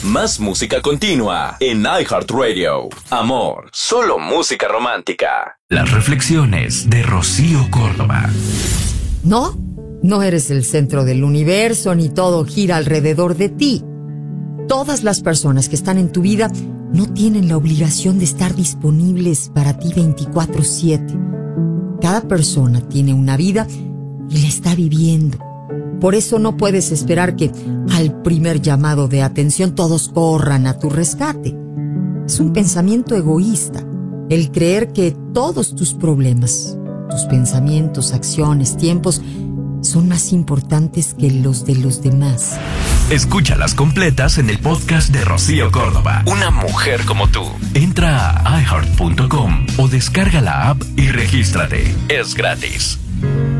Más música continua en iHeartRadio. Amor, solo música romántica. Las reflexiones de Rocío Córdoba. No, no eres el centro del universo ni todo gira alrededor de ti. Todas las personas que están en tu vida no tienen la obligación de estar disponibles para ti 24/7. Cada persona tiene una vida y la está viviendo. Por eso no puedes esperar que al primer llamado de atención todos corran a tu rescate. Es un pensamiento egoísta el creer que todos tus problemas, tus pensamientos, acciones, tiempos son más importantes que los de los demás. Escúchalas completas en el podcast de Rocío Córdoba. Una mujer como tú. Entra a iHeart.com o descarga la app y regístrate. Es gratis.